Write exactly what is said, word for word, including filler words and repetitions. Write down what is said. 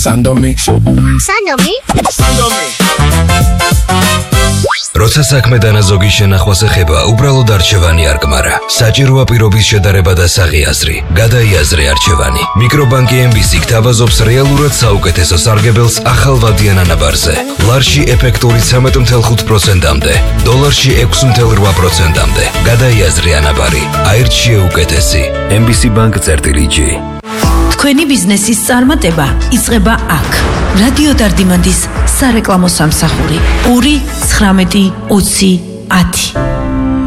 Sandomi. Sandomi? Sandomi. როცა საქმე დანაზოგი შენახვას ეხება, უბრალოდ არჩევანი არ გმარა. საჭიროა პირობის შედარება და საღი აზრი. გადაიაზრე არჩევანი. მიკრობანკი ემ ბი სი გთავაზობს რეალურად საუკეთესო სარგებელს ახალ ვადიან ანაბარზე. ლარში ეფექტური ცხრამეტ ათეული ხუთი პროცენტამდე, დოლარში ექვსი ათეული რვა პროცენტამდე. გადაიაზრე ანაბარი. აირჩიე უკეთესი. ემ ბი სი Bank წერტილი ჯი. თქვენი ბიზნესის წარმატება იწყება აქ. რადიო დარდიმანდის სარეკლამო სამსახური ორი ცხრამეტი ოცი ათი.